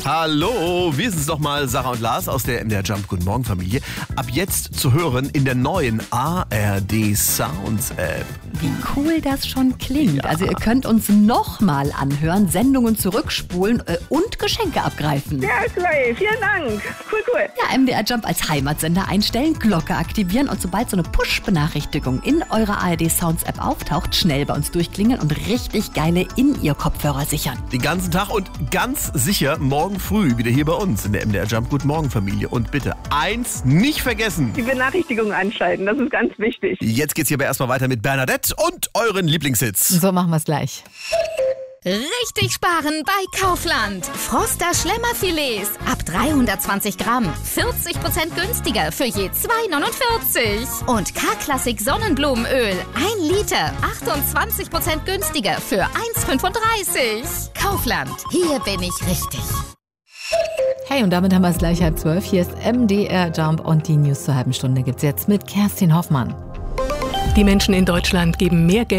Hallo, wir sind es nochmal, Sarah und Lars aus der MDR Jump Guten Morgen Familie. Ab jetzt zu hören in der neuen ARD Sounds App. Wie cool das schon klingt. Ja. Also ihr könnt uns nochmal anhören, Sendungen zurückspulen und Geschenke abgreifen. Ja, toll. Vielen Dank. Cool. Ja, MDR Jump als Heimatsender einstellen, Glocke aktivieren und sobald so eine Push-Benachrichtigung in eurer ARD Sounds App auftaucht, schnell bei uns durchklingeln und richtig geile In-Ear-Kopfhörer sichern. Den ganzen Tag und ganz sicher morgen früh wieder hier bei uns in der MDR Jump Guten Morgen Familie. Und bitte eins nicht vergessen. Die Benachrichtigung anschalten, das ist ganz wichtig. Jetzt geht's hier aber erstmal weiter mit Bernadette und euren Lieblingshits. So machen wir es gleich. Richtig sparen bei Kaufland. Froster Schlemmerfilets ab 320 Gramm. 40% günstiger für je 2,49. Und K-Klassik Sonnenblumenöl. 1 Liter. 28% günstiger für 1,35. Kaufland. Hier bin ich richtig. Hey, und damit haben wir es gleich 11:30. Hier ist MDR Jump und die News zur halben Stunde gibt's jetzt mit Kerstin Hoffmann. Die Menschen in Deutschland geben mehr Geld